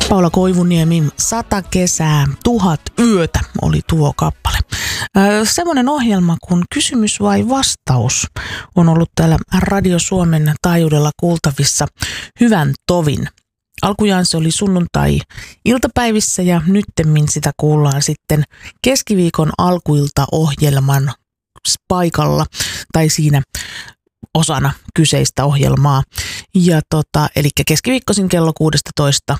Paula Koivuniemi, 100 kesää, 1000 yötä oli tuo kappale. Semmoinen ohjelma kuin Kysymys vai vastaus on ollut täällä Radio Suomen taajuudella kuultavissa hyvän tovin. Alkujaan se oli sunnuntai-iltapäivissä ja nyttemmin sitä kuullaan sitten keskiviikon alkuilta-ohjelman paikalla tai siinä osana kyseistä ohjelmaa. Ja eli keskiviikkoisin kello 16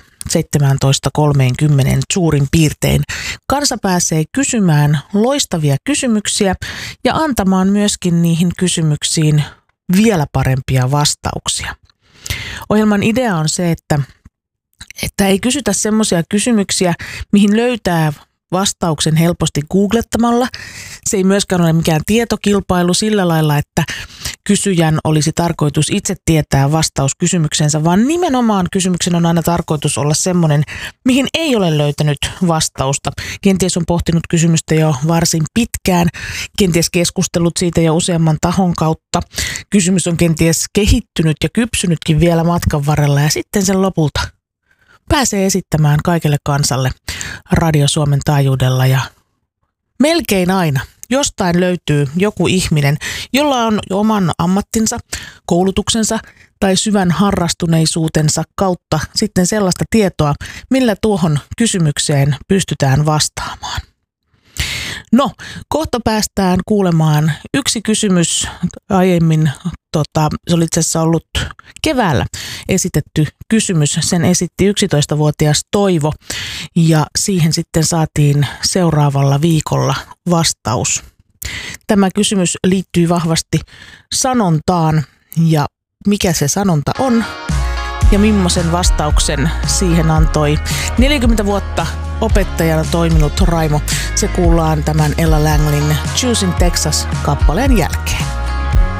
17.30 suurin piirtein. Kansa pääsee kysymään loistavia kysymyksiä ja antamaan myöskin niihin kysymyksiin vielä parempia vastauksia. Ohjelman idea on se, että ei kysytä semmoisia kysymyksiä, mihin löytää vastauksen helposti googlettamalla. Se ei myöskään ole mikään tietokilpailu sillä lailla, että kysyjän olisi tarkoitus itse tietää vastaus kysymyksensä, vaan nimenomaan kysymyksen on aina tarkoitus olla semmoinen, mihin ei ole löytänyt vastausta. Kenties on pohtinut kysymystä jo varsin pitkään, kenties keskustellut siitä jo useamman tahon kautta. Kysymys on kenties kehittynyt ja kypsynytkin vielä matkan varrella ja sitten sen lopulta pääsee esittämään kaikelle kansalle Radio Suomen taajuudella ja melkein aina jostain löytyy joku ihminen, jolla on oman ammattinsa, koulutuksensa tai syvän harrastuneisuutensa kautta sitten sellaista tietoa, millä tuohon kysymykseen pystytään vastaamaan. No, kohta päästään kuulemaan yksi kysymys aiemmin, se oli itse asiassa ollut keväällä esitetty kysymys. Sen esitti 11-vuotias Toivo ja siihen sitten saatiin seuraavalla viikolla vastaus. Tämä kysymys liittyy vahvasti sanontaan ja mikä se sanonta on ja millaisen vastauksen siihen antoi 40 vuotta opettajana toiminut Raimo. Se kuullaan tämän Ella Langlin Choosing Texas -kappaleen jälkeen.